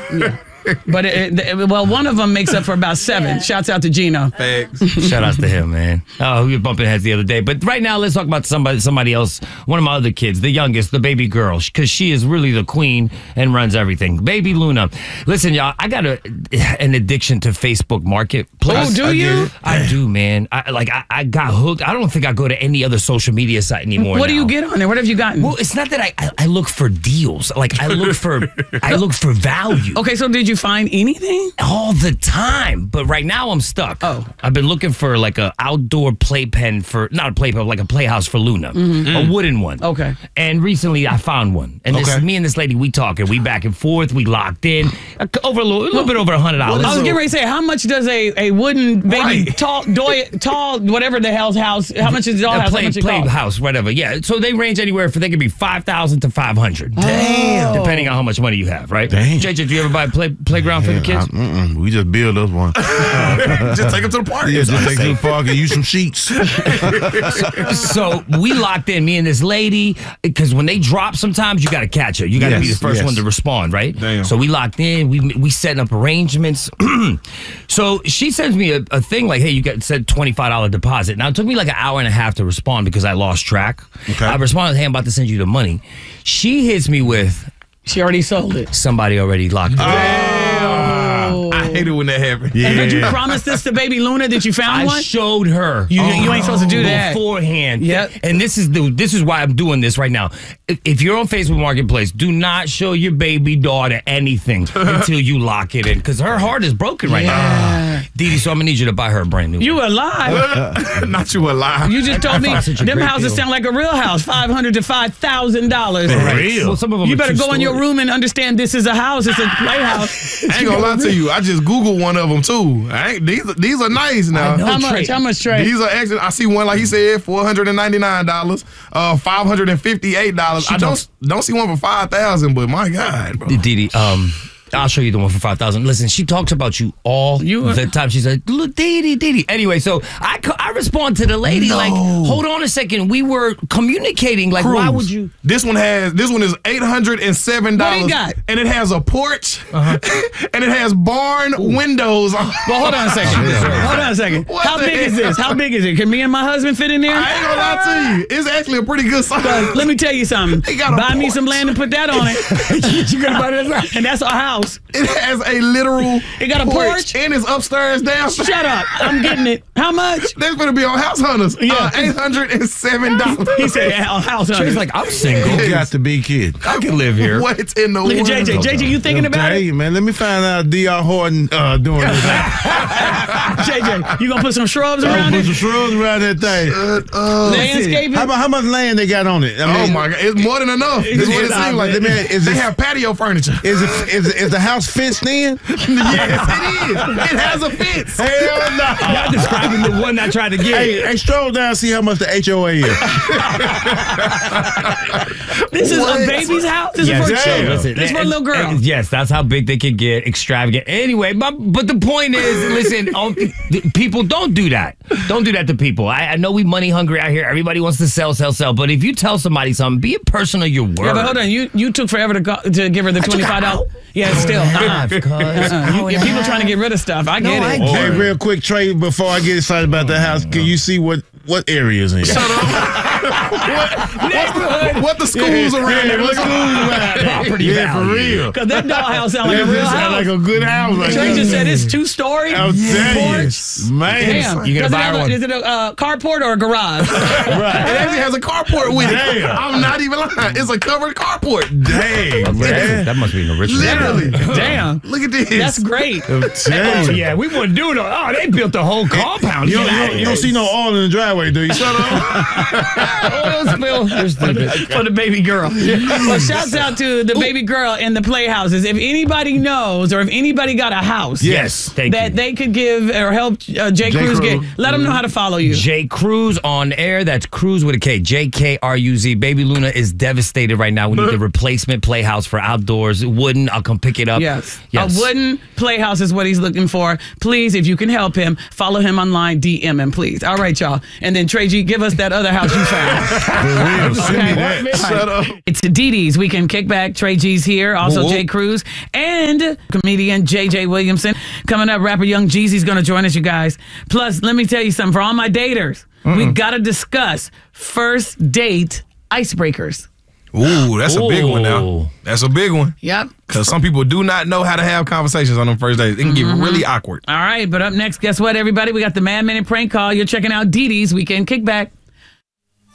But well, one of them makes up for about 7. Yeah. Shouts out to Gino. Thanks. Shout outs to him, man. Oh, we were bumping heads the other day. But right now, let's talk about somebody else. One of my other kids, the youngest, the baby girl, because she is really the queen and runs everything. Baby Luna. Listen, y'all, I got an addiction to Facebook Marketplace. Oh, do you? I do, man. I got hooked. I don't think I go to any other social media site anymore. What do you get on there? What have you gotten? Well, it's not that I look for deals. Like I look for value. Okay, so did you find anything? All the time. But right now I'm stuck. Oh. I've been looking for like an outdoor playpen not a playpen, like a playhouse for Luna. A wooden one. Okay. And recently I found one. And me and this lady, we talking. We back and forth. We locked in. Over a little bit over $100. I was getting ready to say, how much does a wooden baby tall, whatever the hell's house, how much is the dollhouse? Playhouse, whatever. Yeah. So they range anywhere they could be $5,000 to $500. Damn. Depending on how much money you have, right? Damn. JJ, do you ever buy a playground for the kids? We just build us one. Just take them to the park. Yeah, just take them to the park and use some sheets. So we locked in, me and this lady, because when they drop, sometimes you got to catch her. You got to be the first one to respond, right? Damn. So we locked in. We setting up arrangements. So she sends me a thing like, hey, you said $25 deposit. Now it took me like an hour and a half to respond because I lost track. Okay. I responded, hey, I'm about to send you the money. She hits me with, she already sold it. somebody already locked in. I hate it when that happens. Yeah. And did you promise this to baby Luna that you found one? I showed her. You ain't supposed to do that. Beforehand. Yep. And this is why I'm doing this right now. If you're on Facebook Marketplace, do not show your baby daughter anything until you lock it in. Because her heart is broken right now. Didi, so I'm going to need you to buy her a brand new one. You alive? Not you alive. You just told me them houses sound like a real house. $500 to $5,000. For real? Well, some of them You are better go in your two-story. room and understand this is a house. It's a playhouse. I ain't gonna lie to you. I just Googled one of them too. These are nice now. I know. How much? How much, Trey? These are actually. I see one like he said, $499, $558. I don't see one for $5,000, but my God, bro. Didi, I'll show you the one for $5,000. Listen, she talks about you all the time. She's like, look, Didi. Anyway, so I respond to the lady like, hold on a second. We were communicating. Like, why would you? This one is $807. What he got? And it has a porch. And it has barn windows. Well, hold on a second. Hold on a second. What How the big is hell? this? How big is it? Can me and my husband fit in there? I ain't gonna lie to you. It's actually a pretty good size. Let me tell you something. They got a Buy me porch. some land and put that on it. You gonna buy that? And that's our house. It has a literal It got a porch? and it's upstairs, downstairs. Shut up. I'm getting it. How much? That's gonna be on House Hunters. Yeah. $807. He said house. She's like, I'm single. You got to be kid. I can live here. What in the Look world? at JJ. JJ, you thinking about Hey, it? man, let me find out D.R. Horton doing this. JJ, you gonna put some shrubs around Put it? some shrubs around that thing. Landscaping? How much land they got on it? Oh my God, it's more than enough. It's what it seems like. They have patio furniture. Is the house fenced in? Yes, it is. It has a fence. Hell no. Y'all describing the one I tried to get. Hey, stroll down and see how much the HOA is. This is What? a baby's house? This Yes, is for damn. listen, This for a little girl. Yes, that's how big they could get, extravagant. Anyway, but the point is, listen, people don't do that. Don't do that to people. I know we money hungry out here. Everybody wants to sell. But if you tell somebody something, be a person of your word. Yeah, but hold on. You took forever to give her the $25. Yeah, still. People trying to get rid of stuff. I get it. Hey, real quick, Trey, before I get excited about the house, can you see what areas in? Shut up. What the schools around there? What schools around? Property value. For real. Because that dollhouse sound like a real Sound house. like a good house. Like Trey just said it's 2-story. I'm telling porch. you, man. Damn. You gonna Does it buy have one? Is it a carport or a garage? Right. It actually has a carport with it. Damn. I'm not even lying. It's a covered carport. Dang, man. That must be an original. Literally. Damn. Look at this. That's great. I'm Oh, telling you. yeah, we wouldn't do it. Oh, they built the whole compound. You don't see no oil in the driveway, do you? Shut up. Oil spill for the baby girl. Well, shouts out to the baby girl in the playhouses. If anybody knows or if anybody got a house Yes, thank that you. they could give or help J. Cruz get, let them know how to follow you. J. Cruz on air. That's Cruz with a K. JKRUZ. Baby Luna is devastated right now. We need the replacement playhouse for outdoors. Wooden. I'll come pick it up. Yes. A wooden playhouse is what he's looking for. Please, if you can help him, follow him online, DM him, please. All right, y'all. And then Trey G, give us that other house you found. For real, send me that. Shut up. It's Dee Dee's Weekend Kickback. Trey G's here. Also, Whoop, whoop. Jay Cruz and comedian JJ Williamson. Coming up, rapper Young Jeezy's going to join us, you guys. Plus, let me tell you something. For all my daters, we got to discuss first date icebreakers. Ooh, that's a big one Ooh. now. That's a big one. Yep. Because some people do not know how to have conversations on them first days. It can get really awkward. All right, but up next, guess what, everybody? We got the Mad Minute prank call. You're checking out Dee Dee's Weekend Kickback.